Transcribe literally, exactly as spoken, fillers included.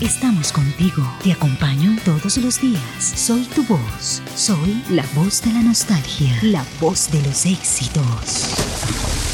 Estamos contigo. Te acompaño todos los días. Soy tu voz. Soy la voz de la nostalgia. La voz de los éxitos.